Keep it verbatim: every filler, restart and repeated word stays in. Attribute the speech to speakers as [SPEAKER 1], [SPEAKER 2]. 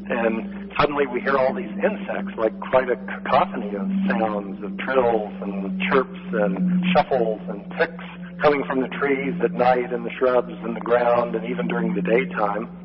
[SPEAKER 1] And suddenly we hear all these insects, like quite a cacophony of sounds, of trills and chirps and shuffles and ticks coming from the trees at night and the shrubs and the ground and even during the daytime.